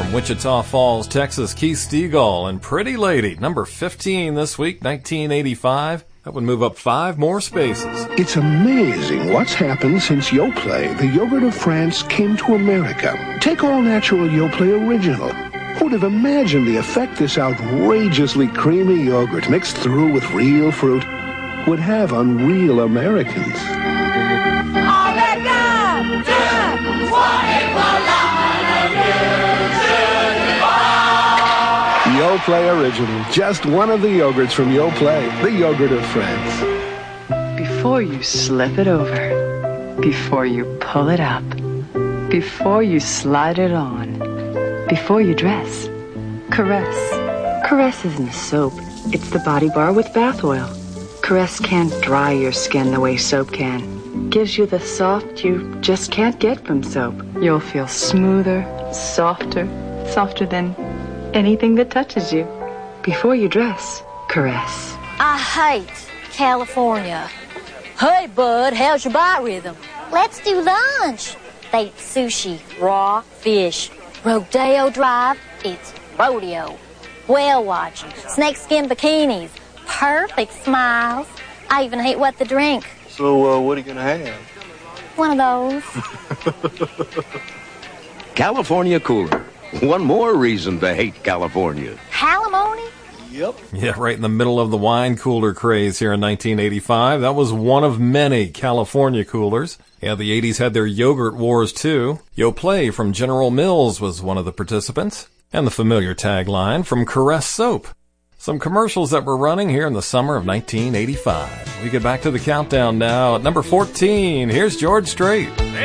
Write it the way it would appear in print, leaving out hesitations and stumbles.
from Wichita Falls, Texas, Keith Stegall and Pretty Lady, number 15 this week, 1985. That would move up 5 more spaces. It's amazing what's happened since Yoplait, the yogurt of France, came to America. Take all natural Yoplait Original. Who'd have imagined the effect this outrageously creamy yogurt mixed through with real fruit would have on real Americans? Yoplait Original, just one of the yogurts from Yoplait, the yogurt of France. Before you slip it over, before you pull it up, before you slide it on, before you dress, Caress. Caress isn't a soap. It's the body bar with bath oil. Caress can't dry your skin the way soap can. Gives you the soft you just can't get from soap. You'll feel smoother, softer than anything that touches you. Before you dress, Caress. I hate California. Hey, bud, how's your biorhythm? Let's do lunch. They eat sushi, raw fish, Rodeo Drive, it's rodeo. Whale watching, snakeskin bikinis, perfect smiles. I even hate what to drink. So, what are you gonna have? One of those. California Cooler. One more reason to hate California. Alimony? Yep. Yeah, right in the middle of the wine cooler craze here in 1985. That was one of many California coolers. Yeah, the 80s had their yogurt wars too. Yoplait from General Mills was one of the participants. And the familiar tagline from Caress Soap. Some commercials that were running here in the summer of 1985. We get back to the countdown now. At number 14, here's George Strait.